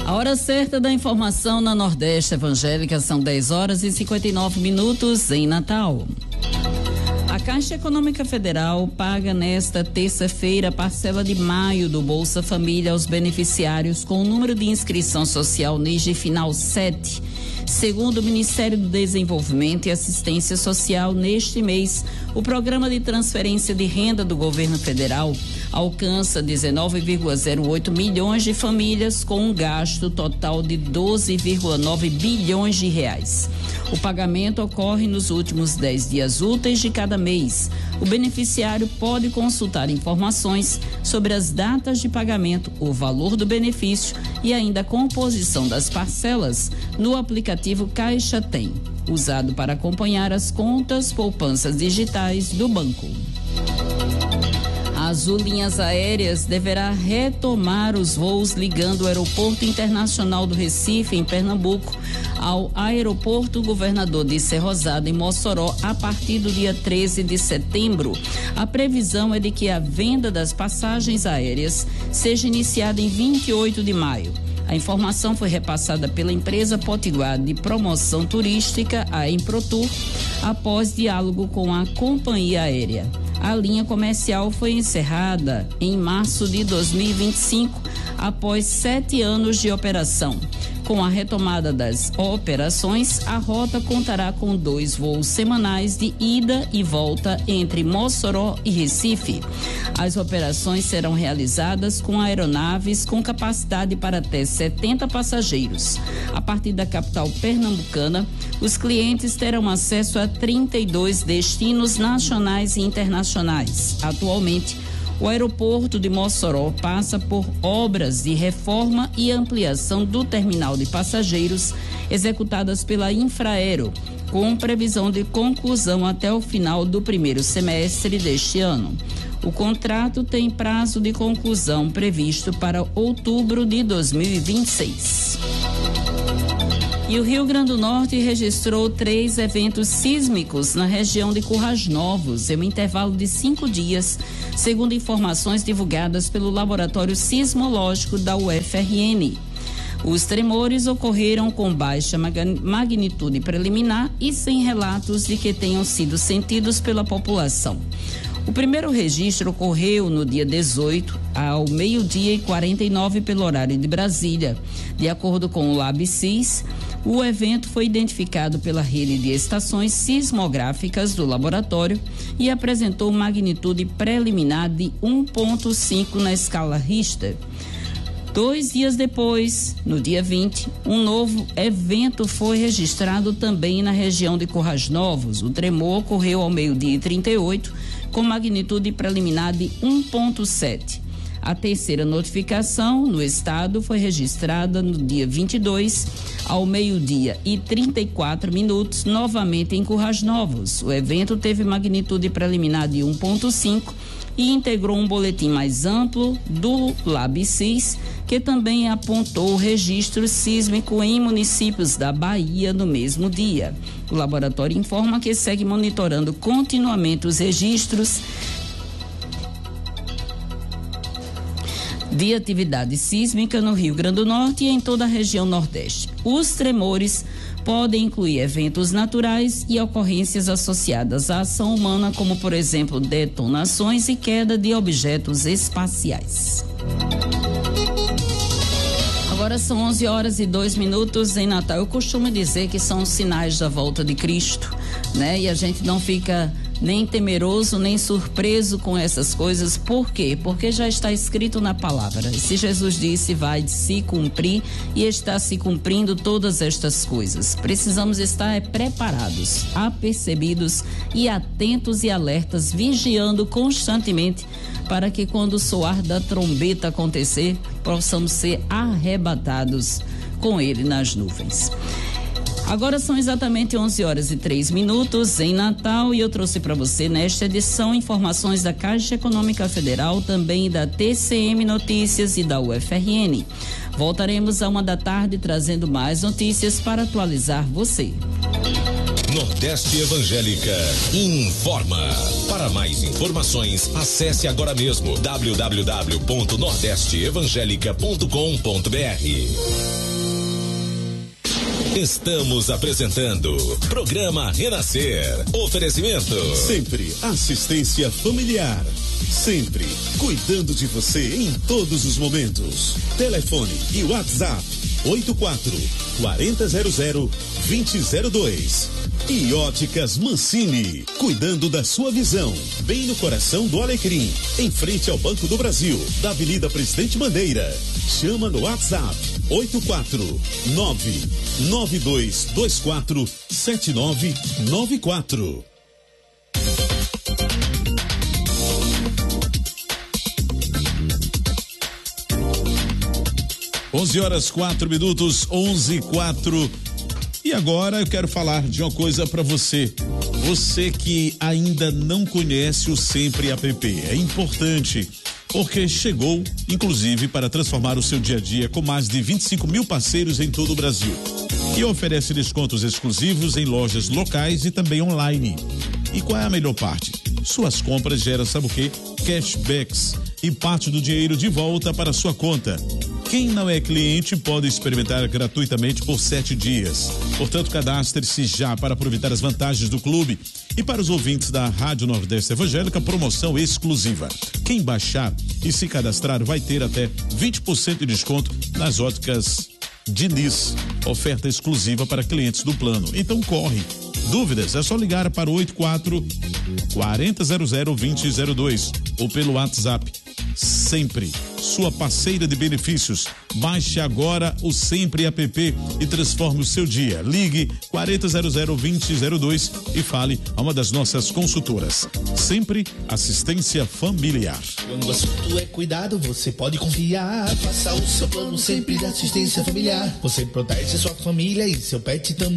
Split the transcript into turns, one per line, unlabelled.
A hora certa da informação na Nordeste Evangélica são 10h59 em Natal. A Caixa Econômica Federal paga nesta terça-feira a parcela de maio do Bolsa Família aos beneficiários com o número de inscrição social NIGE final 7. Segundo o Ministério do Desenvolvimento e Assistência Social, neste mês, o programa de transferência de renda do governo federal alcança 19,08 milhões de famílias com um gasto total de 12,9 bilhões de reais. O pagamento ocorre nos últimos 10 dias úteis de cada mês. O beneficiário pode consultar informações sobre as datas de pagamento, o valor do benefício e ainda a composição das parcelas no aplicativo Caixa Tem, usado para acompanhar as contas poupanças digitais do banco. A Azul Linhas Aéreas deverá retomar os voos ligando o Aeroporto Internacional do Recife, em Pernambuco, ao Aeroporto Governador de Cerrosado, em Mossoró, a partir do dia 13 de setembro. A previsão é de que a venda das passagens aéreas seja iniciada em 28 de maio. A informação foi repassada pela empresa potiguar de promoção turística, a Emprotur, após diálogo com a companhia aérea. A linha comercial foi encerrada em março de 2025, após 7 anos de operação. Com a retomada das operações, a rota contará com 2 voos semanais de ida e volta entre Mossoró e Recife. As operações serão realizadas com aeronaves com capacidade para até 70 passageiros. A partir da capital pernambucana, os clientes terão acesso a 32 destinos nacionais e internacionais. Atualmente, o aeroporto de Mossoró passa por obras de reforma e ampliação do terminal de passageiros executadas pela Infraero, com previsão de conclusão até o final do primeiro semestre deste ano. O contrato tem prazo de conclusão previsto para outubro de 2026. E o Rio Grande do Norte registrou 3 eventos sísmicos na região de Currais Novos, em um intervalo de 5 dias, segundo informações divulgadas pelo Laboratório Sismológico da UFRN. Os tremores ocorreram com baixa magnitude preliminar e sem relatos de que tenham sido sentidos pela população. O primeiro registro ocorreu no dia 18, ao 12h49 pelo horário de Brasília. De acordo com o LabSIS, o evento foi identificado pela rede de estações sismográficas do laboratório e apresentou magnitude preliminar de 1,5 na escala Richter. 2 dias depois, no dia 20, um novo evento foi registrado também na região de Currais Novos. O tremor ocorreu ao 12h38, com magnitude preliminar de 1,7. A terceira notificação no estado foi registrada no dia 22, ao 12h34, novamente em Currais Novos. O evento teve magnitude preliminar de 1,5 e integrou um boletim mais amplo do LabSIS, que também apontou o registro sísmico em municípios da Bahia no mesmo dia. O laboratório informa que segue monitorando continuamente os registros de atividade sísmica no Rio Grande do Norte e em toda a região Nordeste. Os tremores podem incluir eventos naturais e ocorrências associadas à ação humana, como, por exemplo, detonações e queda de objetos espaciais. Agora são 11h02 em Natal. Eu costumo dizer que são os sinais da volta de Cristo, né? E a gente não fica nem temeroso, nem surpreso com essas coisas. Por quê? Porque já está escrito na palavra. Se Jesus disse, vai se cumprir, e está se cumprindo todas estas coisas. Precisamos estar preparados, apercebidos e atentos e alertas, vigiando constantemente, para que quando o soar da trombeta acontecer, possamos ser arrebatados com ele nas nuvens. Agora são exatamente 11h03 em Natal e eu trouxe para você nesta edição informações da Caixa Econômica Federal, também da TCM Notícias e da UFRN. Voltaremos à 1 da tarde trazendo mais notícias para atualizar você.
Nordeste Evangélica informa. Para mais informações, acesse agora mesmo www.nordesteevangelica.com.br. Estamos apresentando Programa Renascer. Oferecimento.
Sempre assistência familiar. Sempre cuidando de você em todos os momentos. Telefone e WhatsApp 84-4000-2002. E Óticas Mancini, cuidando da sua visão, bem no coração do Alecrim, em frente ao Banco do Brasil, da Avenida Presidente Bandeira. Chama no WhatsApp 849-9224-7994.
11h04, 11h04. E agora eu quero falar de uma coisa para você. Você que ainda não conhece o Sempre App. É importante, porque chegou, inclusive, para transformar o seu dia a dia com mais de 25 mil parceiros em todo o Brasil. E oferece descontos exclusivos em lojas locais e também online. E qual é a melhor parte? Suas compras geram, sabe o quê? Cashbacks e parte do dinheiro de volta para sua conta. Quem não é cliente pode experimentar gratuitamente por 7 dias. Portanto, cadastre-se já para aproveitar as vantagens do clube. E para os ouvintes da Rádio Nordeste Evangélica, promoção exclusiva. Quem baixar e se cadastrar vai ter até 20% de desconto nas óticas Diniz. Oferta exclusiva para clientes do plano. Então corre. Dúvidas? É só ligar para o 84-4000-2002 ou pelo WhatsApp. Sempre sua parceira de benefícios. Baixe agora o Sempre App e transforme o seu dia. Ligue 4000-2002 e fale a uma das nossas consultoras. Sempre assistência familiar.
Quando o assunto é cuidado, você pode confiar. Faça o seu plano sempre de assistência familiar. Você protege sua família e seu pet também.